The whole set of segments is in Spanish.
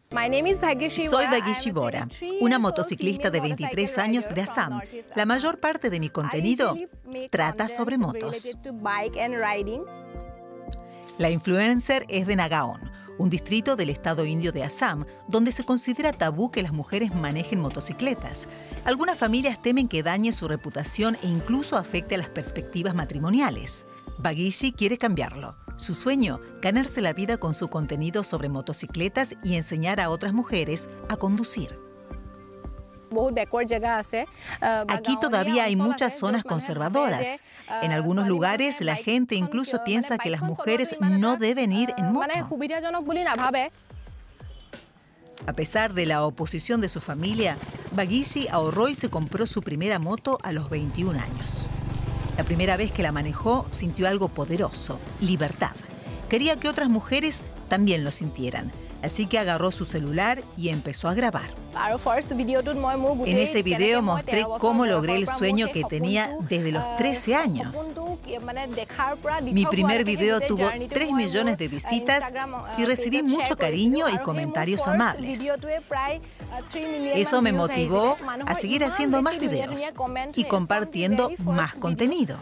Soy Bhagishi Vora, una motociclista de 23 años de Assam. La mayor parte de mi contenido trata sobre motos. La influencer es de Nagaon, un distrito del estado indio de Assam, donde se considera tabú que las mujeres manejen motocicletas. Algunas familias temen que dañe su reputación e incluso afecte a las perspectivas matrimoniales. Bhagishi quiere cambiarlo. Su sueño, ganarse la vida con su contenido sobre motocicletas y enseñar a otras mujeres a conducir. Aquí todavía hay muchas zonas conservadoras. En algunos lugares la gente incluso piensa que las mujeres no deben ir en moto. A pesar de la oposición de su familia, Bhagishi ahorró y se compró su primera moto a los 21 años. La primera vez que la manejó, sintió algo poderoso, libertad. Quería que otras mujeres también lo sintieran, así que agarró su celular y empezó a grabar. En ese video mostré cómo logré el sueño que tenía desde los 13 años. Mi primer video tuvo 3 millones de visitas y recibí mucho cariño y comentarios amables. Eso me motivó a seguir haciendo más videos y compartiendo más contenido.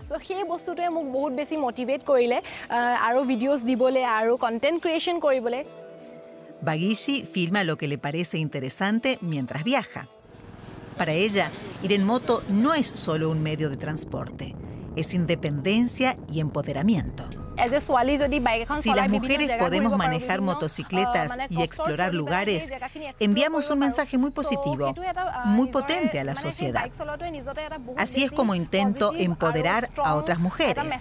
Bhagishi filma lo que le parece interesante mientras viaja. Para ella, ir en moto no es solo un medio de transporte, es independencia y empoderamiento. Si las mujeres podemos manejar motocicletas y explorar lugares, enviamos un mensaje muy positivo, muy potente a la sociedad. Así es como intento empoderar a otras mujeres.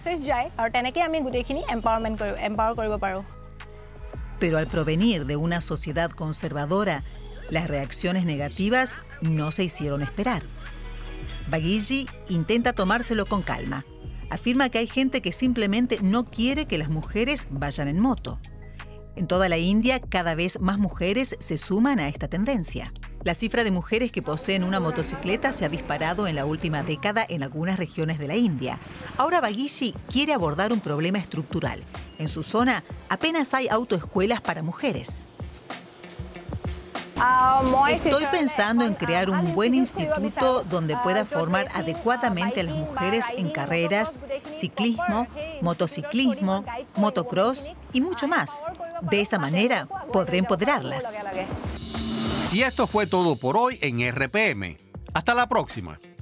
Pero al provenir de una sociedad conservadora, las reacciones negativas no se hicieron esperar. Bhagishi intenta tomárselo con calma. Afirma que hay gente que simplemente no quiere que las mujeres vayan en moto. En toda la India, cada vez más mujeres se suman a esta tendencia. La cifra de mujeres que poseen una motocicleta se ha disparado en la última década en algunas regiones de la India. Ahora Bhagishi quiere abordar un problema estructural. En su zona apenas hay autoescuelas para mujeres. Estoy pensando en crear un buen instituto donde pueda formar adecuadamente a las mujeres en carreras, ciclismo, motociclismo, motocross y mucho más. De esa manera podré empoderarlas. Y esto fue todo por hoy en RPM. Hasta la próxima.